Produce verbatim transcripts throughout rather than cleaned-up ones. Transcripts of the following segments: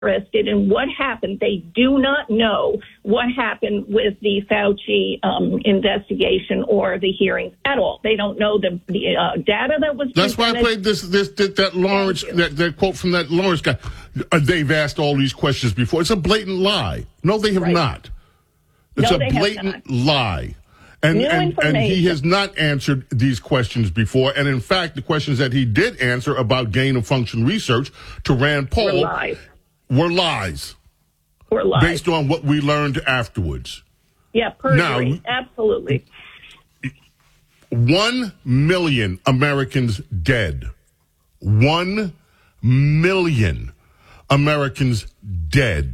interested in what happened. They do not know what happened with the Fauci um, investigation or the hearings at all. They don't know the, the uh, data that was That's presented. why I played this, this, this that Lawrence, that, that quote from that Lawrence guy. Uh, they've asked all these questions before. It's a blatant lie. No, they have Right. not. It's No, a they have blatant not. lie. And, New and, and he information. has not answered these questions before. And in fact, the questions that he did answer about gain of function research to Rand Paul Were lies. were lies Were lies. based on what we learned afterwards. Yeah, perjury. Now- Absolutely. One million Americans dead. One million Americans dead.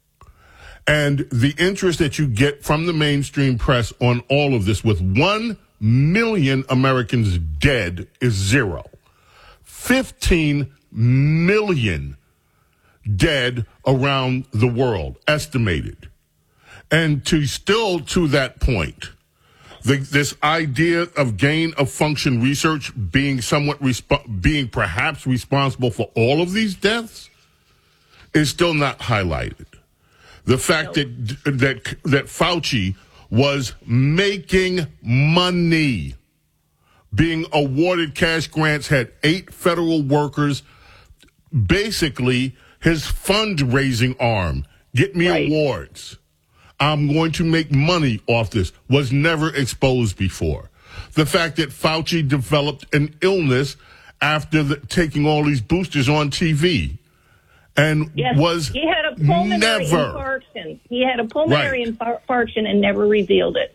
And the interest that you get from the mainstream press on all of this with one million Americans dead is zero. fifteen million dead around the world, estimated. And to still to that point, the, this idea of gain of function research being somewhat, resp- being perhaps responsible for all of these deaths is still not highlighted. The fact that that that Fauci was making money, being awarded cash grants, had eight federal workers, basically his fundraising arm, get me Right. awards. I'm going to make money off this, was never exposed before. The fact that Fauci developed an illness after the, taking all these boosters on T V. And Yes, was he had a pulmonary never infarction. He had a pulmonary Right. infarction and never revealed it.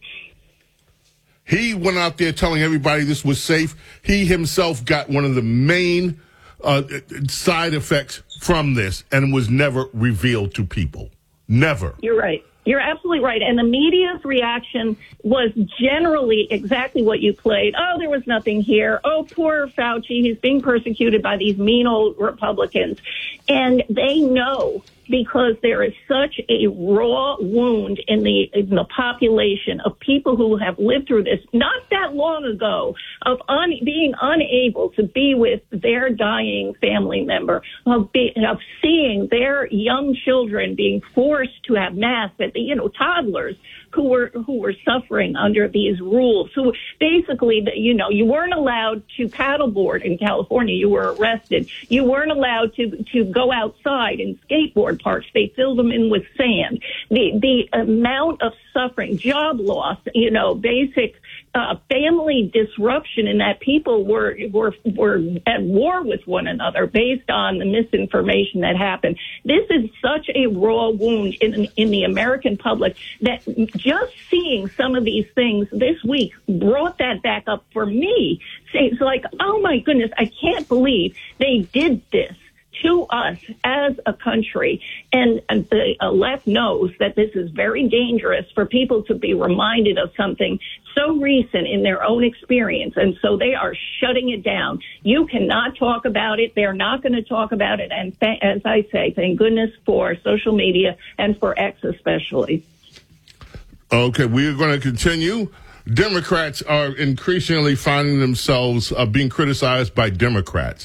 He went out there telling everybody this was safe. He himself got one of the main uh, side effects from this and was never revealed to people. Never. You're right. You're absolutely right. And the media's reaction was generally exactly what you played. Oh, there was nothing here. Oh, poor Fauci. He's being persecuted by these mean old Republicans. And they know, because there is such a raw wound in the in the population of people who have lived through this not that long ago, of un, being unable to be with their dying family member, of, be, of seeing their young children being forced to have masks, at the, you know, toddlers who were who were suffering under these rules. So basically, you know, you weren't allowed to paddleboard in California. You were arrested. You weren't allowed to to go outside in skateboard parks. They filled them in with sand. The the amount of suffering, job loss, you know, basic uh, family disruption, in that people were were were at war with one another based on the misinformation that happened. This is such a raw wound in in the American public that just seeing some of these things this week brought that back up for me. It's like, oh my goodness, I can't believe they did this to us as a country. And, and the uh, left knows that this is very dangerous for people to be reminded of something so recent in their own experience. And so they are shutting it down. You cannot talk about it. They're not going to talk about it. And th- as I say, thank goodness for social media and for X especially. Okay, we are going to continue. Democrats are increasingly finding themselves uh, being criticized by Democrats.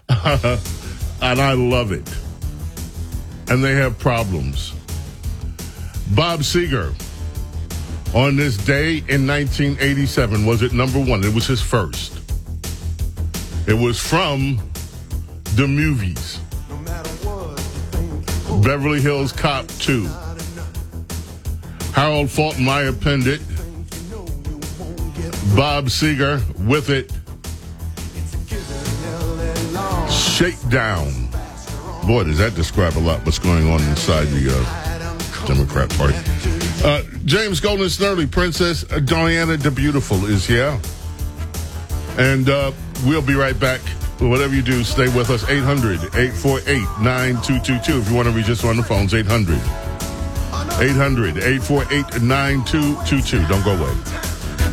And I love it. And they have problems. Bob Seger, on this day in nineteen eighty-seven, was it number one? It was his first. It was from the movies. Beverly Hills Cop two. Harold Faltermeyer penned it. Bob Seger with it. Shakedown. Boy, does that describe a lot what's going on inside the uh, Democrat Party. Uh, James Golden Snurley, Princess Diana the Beautiful is here. And uh, we'll be right back. Whatever you do, stay with us. eight hundred, eight four eight, nine two two two. If you want to reach us on the phones, eight hundred, eight hundred, eight four eight, nine two two two. Don't go away.